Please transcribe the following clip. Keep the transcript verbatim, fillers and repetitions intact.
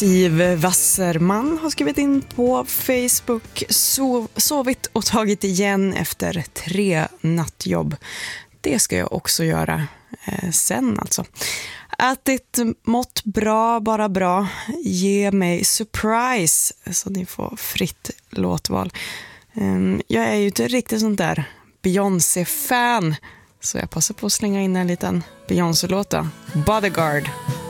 Siv Wasserman har skrivit in på Facebook: Sov, sovit och tagit igen efter tre nattjobb. Det ska jag också göra eh, sen alltså. Ätit mått bra, bara bra. Ge mig surprise, så ni får fritt låtval. Um, jag är ju inte riktigt sånt där Beyoncé-fan, så jag passar på att slänga in en liten Beyoncé-låta. Bodyguard.